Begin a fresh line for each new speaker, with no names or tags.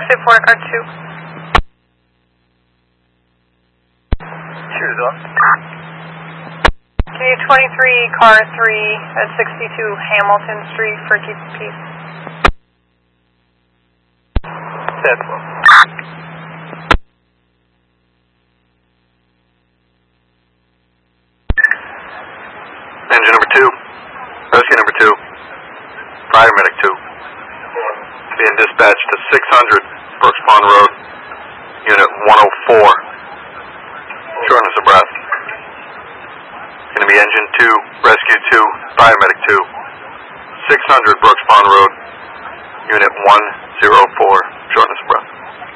684 car 2.
Choose on.
Can you 23 car 3 at 62 Hamilton Street for keep peace?
That's one.
Engine number 2, rescue number 2, fire medic 2, being dispatched to 600 Brooks Pond Road, unit 104, shortness of breath. It's going to be engine 2, rescue 2, fire medic 2, 600 Brooks Pond Road, unit 104.